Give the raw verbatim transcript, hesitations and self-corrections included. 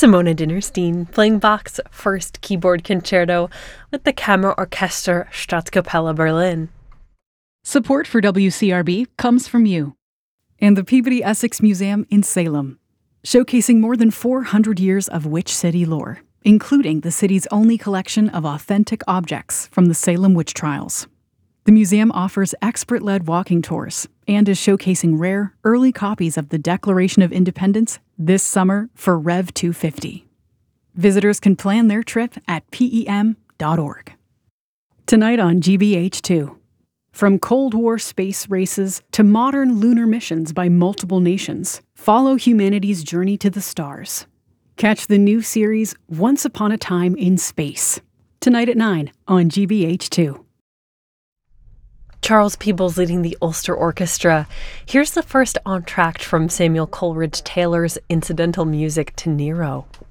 Simona Dinnerstein playing Bach's first keyboard concerto with the Kammerorchester Staatskapelle Berlin. Support for W C R B comes from you and the Peabody Essex Museum in Salem, showcasing more than four hundred years of Witch City lore, including the city's only collection of authentic objects from the Salem witch trials. The museum offers expert-led walking tours and is showcasing rare, early copies of the Declaration of Independence this summer for Rev two fifty. Visitors can plan their trip at P E M dot org. Tonight on G B H two. From Cold War space races to modern lunar missions by multiple nations, follow humanity's journey to the stars. Catch the new series Once Upon a Time in Space, tonight at nine on G B H two. Charles Peebles leading the Ulster Orchestra. Here's the first entr'acte from Samuel Coleridge Taylor's incidental music to Nero.